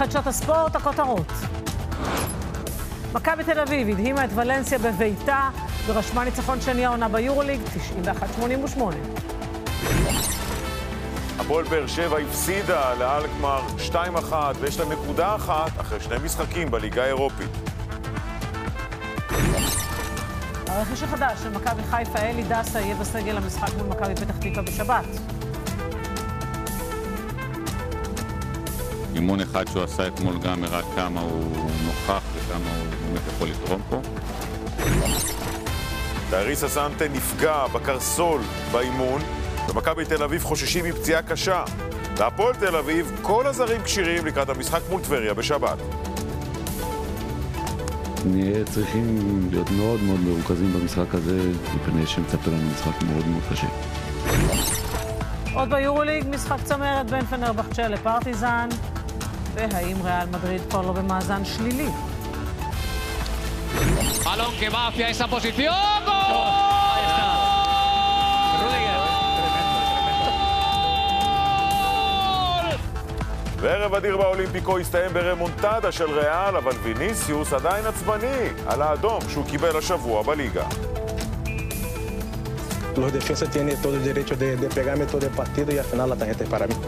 בחדשות הספורט, הכותרות. מכבי תל אביב הדהימה את ולנסיה בביתה ורשמה ניצחון שני העונה ביורוליג 91-88. הפועל באר שבע הפסידה לאלקמר 2-1 ויש לה נקודה אחת אחרי שני משחקים בליגה האירופית. הרכש החדש של מכבי חיפה אלי דסה יהיה בסגל המשחק מול מכבי פתח תקווה בשבת. אימון אחד שהוא עשה אתמול גם הראה כמה הוא נוכח וכמה הוא באמת יכול לתרום פה. תייריס אסנטה נפגע בקרסול באימון, ומכבי תל אביב חוששים מפציעה קשה. והפועל תל אביב כל הזרים כשירים לקראת המשחק מול טבריה בשבת. נהיה צריכים להיות מאוד מאוד מרוכזים במשחק הזה, מפני שמצפה לנו משחק מאוד מאוד קשה. עוד ביורוליג, משחק צמרת בין פנרבחצ'ה לפרטיזן, והאם ריאל מדריד כבר לא במאזן שלילי. Balón que va hacia esa posición. ¡Gol! Ahí está. Rudiger. וערב אדיר באולימפיקו הסתיים ברמונטדה של ריאל, אבל ויניסיוס עדיין עצבני על האדום שהוא קיבל השבוע בליגה. Los defensas tienen todo el derecho de pegarme todo el partido y al final la tarjeta es para mí.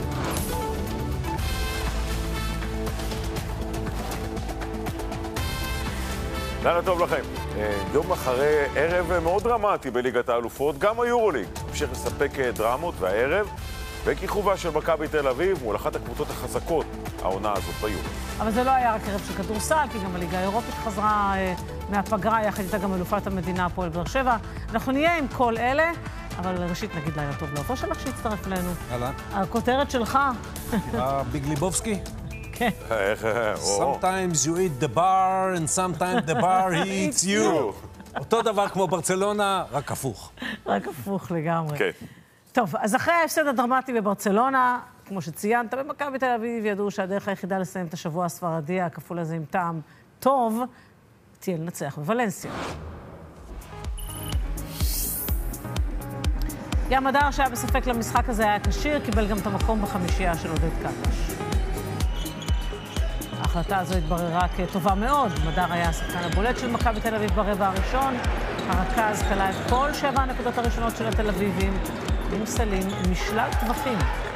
לילה טוב לכם. יום אחרי ערב מאוד דרמטי בליגת האלופות, גם היורוליג המשיך לספק דרמות, והערב בכיכובה של מכבי תל אביב מול אחת הקבוצות החזקות העונה הזאת ביורוליג. אבל זה לא היה רק ערב של כדורסל, כי גם הליגה האירופית חזרה מהפגרה, יחד איתה גם אלופת המדינה הפועל באר שבע. אנחנו נהיה עם כל אלה, אבל ראשית נגיד לילה טוב לעופר שלך שהצטרף אלינו. אהלן. הכותרת שלך. ביג ליבובסקי? כן. Sometimes you eat the bar and sometimes the bar eats you. אותו דבר כמו ברצלונה, רק הפוך. רק הפוך לגמרי. כן. טוב, אז אחרי ההפסד הדרמטי בברצלונה, כמו שציינת, במכבי תל אביב ידעו שהדרך היחידה לסיים את השבוע הספרדי, הכפול הזה עם טעם טוב, תהיה לנצח בוולנסיה. ים הדר שהיה בספק למשחק הזה היה כשיר, קיבל גם את המקום בחמישייה של עודד קטש. ההחלטה הזו התבררה כטובה מאוד. מדר היה השחקן הבולט של מכבי תל אביב ברבע הראשון. הרכז כלה את כל 7 הנקודות הראשונות של התל אביבים, עם סלים משלל טווחים.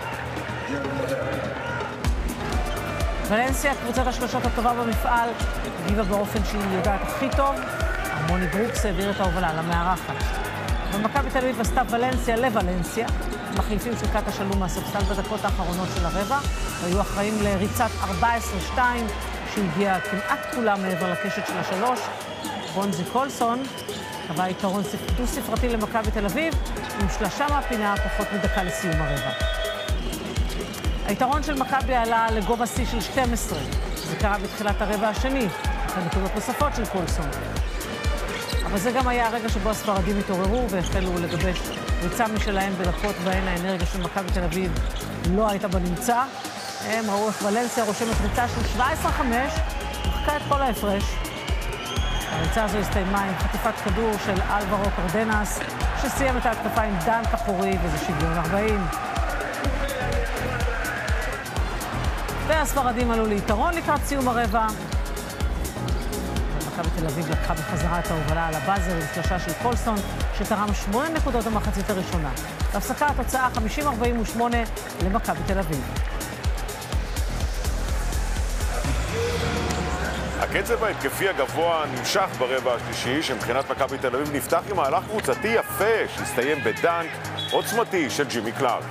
ולנסיה, קבוצת השלושות הטובה במפעל, הגיבה באופן שהיא יודעת הכי טוב. המוני ברוקס העביר את ההובלה למארחת. ומכבי תל אביב עשתה ולנסיה לוולנסיה. מחליפים של קטש עלו מהספסל בדקות האחרונות של הרבע, והיו אחראים לריצת 14-2, שהגיעה כמעט כולה מעבר לקשת של השלוש. בונזי קולסון קבע יתרון דו-ספרתי למכבי תל אביב, עם שלשה מהפינה פחות מדקה לסיום הרבע. היתרון של מכבי עלה לגובה שיא של 12. זה קרה בתחילת הרבע השני, בנקודות נוספות של קולסון. אבל זה גם היה הרגע שבו הספרדים התעוררו והחלו לגבש ריצה משלהם בדקות בהן האנרגיה של מכבי תל אביב לא הייתה בנמצא. הם ראו איך ולנסיה רושמת ריצה של 17-5, מחקה את כל ההפרש. הריצה הזו הסתיימה עם חטיפת כדור של אלברו קרדנס, שסיים את ההתקפה עם דנק אחורי, וזה 70-40. והספרדים עלו ליתרון לקראת סיום הרבע. מכבי תל אביב לקחה בחזרה את ההובלה על הבאזר עם שלושה של קולסון, שתרם 8 נקודות במחצית הראשונה. בהפסקה התוצאה 50-48 למכבי תל אביב. הקצב ההתקפי הגבוה נמשך ברבע השלישי, שמבחינת מכבי תל אביב נפתח עם מהלך קבוצתי יפה, שהסתיים בדנק עוצמתי של ג'ימי קלארק.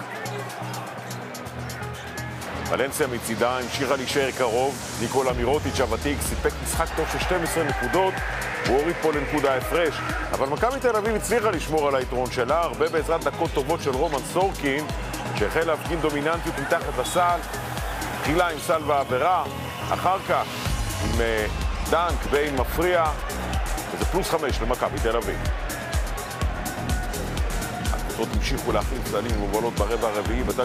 ולנסיה מצידה המשיכה להישאר קרוב. ניקולה מירוטיץ' הוותיק סיפק משחק טוב של 12 נקודות, הוא הוריד פה לנקודה הפרש, אבל מכבי תל אביב הצליחה לשמור על היתרון שלה, הרבה בעזרת דקות טובות של רומן סורקין, שהחל להפגין דומיננטיות מתחת לסל, תחילה עם סל ועבירה, אחר כך עם דנק בין מפריע, וזה +5 למכבי תל אביב. הקבוצות המשיכו להכין סלים ומובלות ברבע הרביעי,